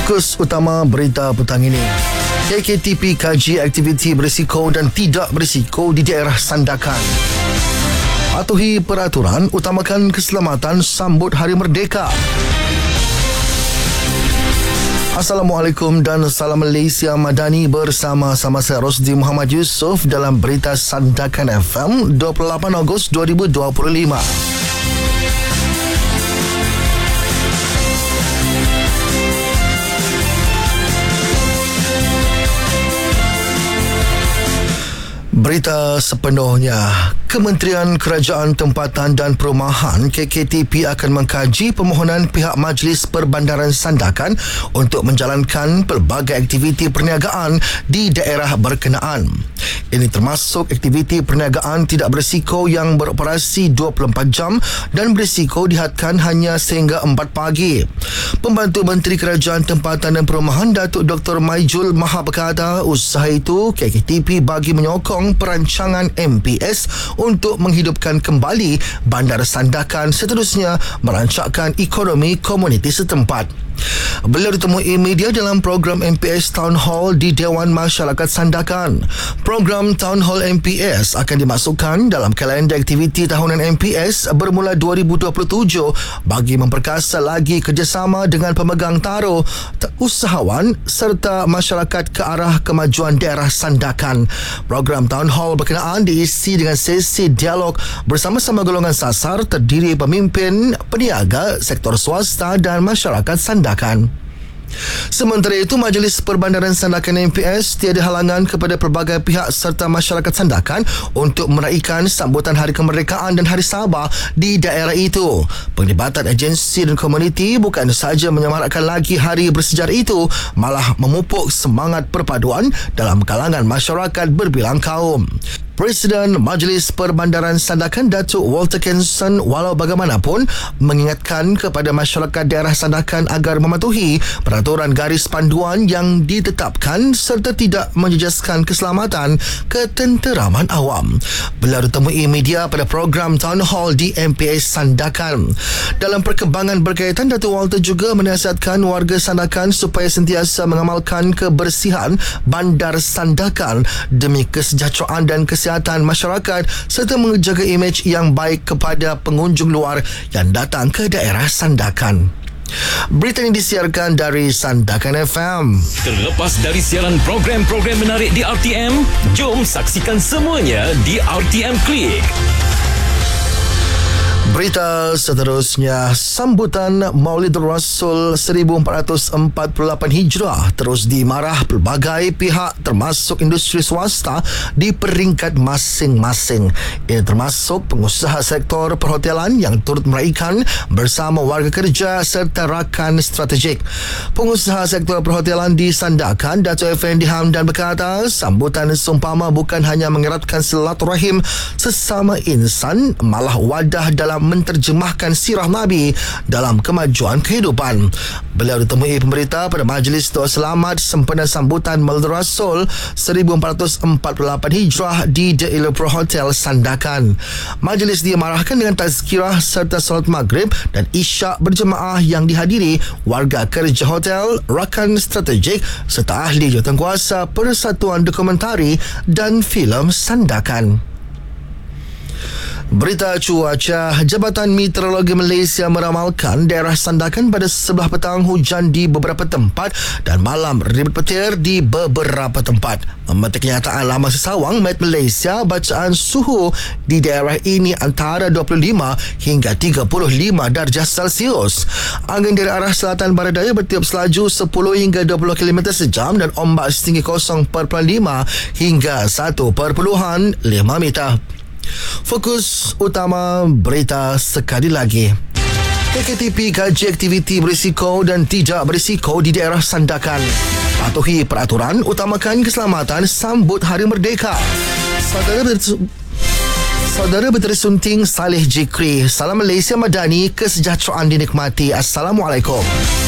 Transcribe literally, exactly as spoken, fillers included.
Fokus utama berita petang ini. K K T P kaji aktiviti berisiko dan tidak berisiko di daerah Sandakan. Patuhi peraturan, utamakan keselamatan sambut Hari Merdeka. Assalamualaikum dan salam Malaysia Madani, bersama-sama saya Rosdi Muhammad Yusof dalam berita Sandakan F M dua puluh lapan Ogos dua ribu dua puluh lima. Berita sepenuhnya. Kementerian Kerajaan Tempatan dan Perumahan K K T P akan mengkaji permohonan pihak Majlis Perbandaran Sandakan untuk menjalankan pelbagai aktiviti perniagaan di daerah berkenaan. Ini termasuk aktiviti perniagaan tidak berisiko yang beroperasi dua puluh empat jam dan berisiko dihadkan hanya sehingga empat pagi. Pembantu Menteri Kerajaan Tempatan dan Perumahan Datuk Doktor Maijul Maha berkata usaha itu K K T P bagi menyokong perancangan M P S untuk menghidupkan kembali Bandar Sandakan, seterusnya merancangkan ekonomi komuniti setempat. Beliau ditemui media dalam program M P S Town Hall di Dewan Masyarakat Sandakan. Program Town Hall M P S akan dimasukkan dalam kalender aktiviti tahunan M P S bermula dua ribu dua puluh tujuh bagi memperkasa lagi kerjasama dengan pemegang taruh, usahawan serta masyarakat ke arah kemajuan daerah Sandakan. Program Town Hall berkenaan diisi dengan sesi dialog bersama-sama golongan sasar terdiri pemimpin, peniaga, sektor swasta dan masyarakat Sandakan. Sementara itu, Majlis Perbandaran Sandakan M P S tiada halangan kepada pelbagai pihak serta masyarakat Sandakan untuk meraihkan sambutan Hari Kemerdekaan dan Hari Sabah di daerah itu. Penglibatan agensi dan komuniti bukan sahaja menyemarakkan lagi hari bersejarah itu, malah memupuk semangat perpaduan dalam kalangan masyarakat berbilang kaum. Presiden Majlis Perbandaran Sandakan Datuk Walter Kenson walau bagaimanapun mengingatkan kepada masyarakat daerah Sandakan agar mematuhi peraturan garis panduan yang ditetapkan serta tidak menjejaskan keselamatan ketenteraman awam. Beliau ditemui media pada program Town Hall di M P S Sandakan. Dalam perkembangan berkaitan, Datuk Walter juga menasihatkan warga Sandakan supaya sentiasa mengamalkan kebersihan Bandar Sandakan demi kesejahteraan dan kesihatan kesihatan masyarakat serta menjaga imej yang baik kepada pengunjung luar yang datang ke daerah Sandakan. Berita ini disiarkan dari Sandakan F M. Terlepas dari siaran program-program menarik di R T M, jom saksikan semuanya di R T M Klik. Berita seterusnya, sambutan Maulidul Rasul seribu empat ratus empat puluh lapan Hijrah terus dimarah pelbagai pihak termasuk industri swasta di peringkat masing-masing. Ini termasuk pengusaha sektor perhotelan yang turut meraihkan bersama warga kerja serta rakan strategik. Pengusaha sektor perhotelan di Sandakan, Datuk Effendi Hamdan berkata, sambutan seumpama bukan hanya mengeratkan silaturahim sesama insan, malah wadah dalam menterjemahkan sirah Nabi dalam kemajuan kehidupan. Beliau ditemui pemberita pada Majlis Doa Selamat sempena sambutan Maulid Rasul seribu empat ratus empat puluh lapan Hijrah di The Elopro Hotel Sandakan. Majlis diamarahkan dengan tazkirah serta solat maghrib dan isyak berjemaah yang dihadiri warga kerja hotel, rakan strategik serta ahli jawatankuasa Persatuan Dokumentari dan Filem Sandakan. Berita cuaca, Jabatan Meteorologi Malaysia meramalkan daerah Sandakan pada sebelah petang hujan di beberapa tempat dan malam ribut petir di beberapa tempat. Memetik kenyataan Laman Sesawang Met Malaysia, bacaan suhu di daerah ini antara dua puluh lima hingga tiga puluh lima darjah Celsius. Angin dari arah selatan barat daya bertiup selaju sepuluh hingga dua puluh kilometer sejam dan ombak setinggi kosong perpuluhan lima hingga satu perpuluhan lima meter. Fokus utama berita sekali lagi. K K T P kaji aktiviti berisiko dan tidak berisiko di daerah Sandakan. Patuhi peraturan, utamakan keselamatan sambut Hari Merdeka. Saudara ber- Saudara bertersunting Saleh Jikri. Salam Malaysia Madani, kesejahteraan dinikmati. Assalamualaikum.